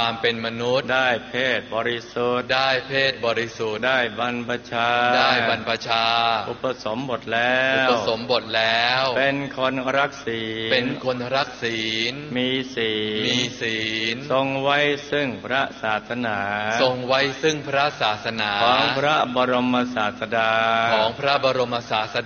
ความเป็นมนุษย์ได้เพศบริสุทธิ์ได้เพศบริสุทธิ์ได้บรรพชาอุปสมบทแล้วเป็นคนรักศีลมีศีลทรงไว้ซึ่งพระศาสนาของพระบรมศาสดา